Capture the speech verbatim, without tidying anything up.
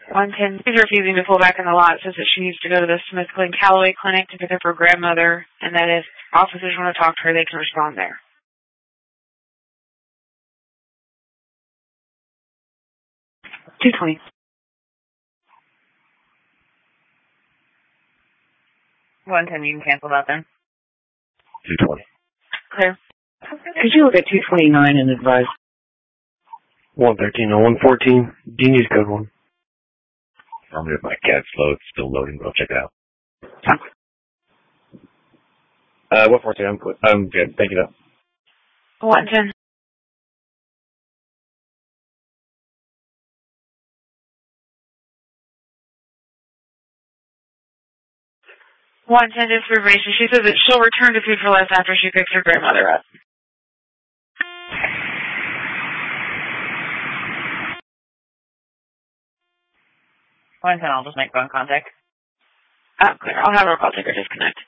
one ten is refusing to pull back in the lot, says that she needs to go to the Smith Glen Callaway Clinic to pick up her grandmother, and that if officers want to talk to her, they can respond there. two twenty. one ten, you can cancel that then. two twenty. Clear. Could you look at two twenty-nine and advise? one thirteen oh one fourteen. Do you need code one? Tell me if my cat's slow. It's still loading, but I'll check it out. Uh, one fourteen, I'm good. I'm good. Thank you, though. one ten. one ten is for information. She says that she'll return to Food for Less after she picks her grandmother up. one ten, I'll just make phone contact. Oh, clear. I'll have her call take her disconnect.